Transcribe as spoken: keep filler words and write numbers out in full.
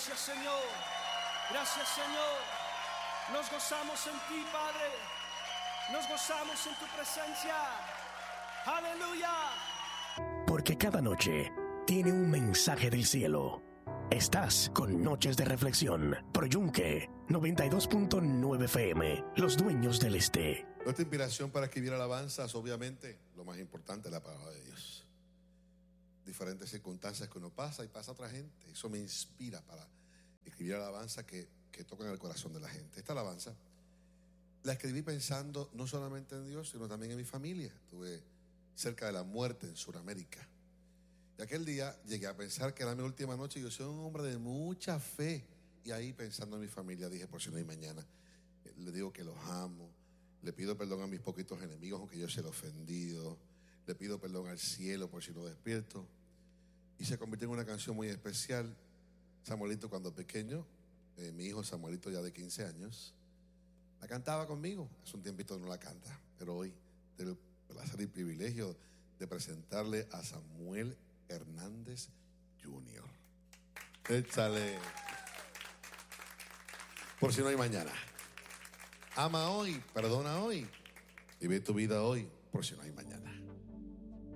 Gracias, Señor. Gracias, Señor. Nos gozamos en ti, Padre. Nos gozamos en tu presencia. Aleluya. Porque cada noche tiene un mensaje del cielo. Estás con Noches de Reflexión por Yunque noventa y dos punto nueve F M, los dueños del este. Nuestra inspiración para escribir alabanzas, obviamente, lo más importante es la palabra de Dios. Diferentes circunstancias que uno pasa y pasa a otra gente. Eso me inspira para escribir alabanzas que, que tocan el corazón de la gente. Esta alabanza la escribí pensando no solamente en Dios, sino también en mi familia. Estuve cerca de la muerte en Sudamérica. Y aquel día llegué a pensar que era mi última noche. Yo soy un hombre de mucha fe. Y ahí pensando en mi familia dije, por si no hay mañana, le digo que los amo. Le pido perdón a mis poquitos enemigos, aunque yo sea el ofendido. Le pido perdón al cielo por si no despierto. Y se convirtió en una canción muy especial. Samuelito cuando pequeño, eh, mi hijo Samuelito ya de quince años, la cantaba conmigo. Hace un tiempito no la canta, pero hoy tengo el placer y privilegio de presentarle a Samuel Hernández junior Échale. Por si no hay mañana. Ama hoy, perdona hoy y ve tu vida hoy por si no hay mañana.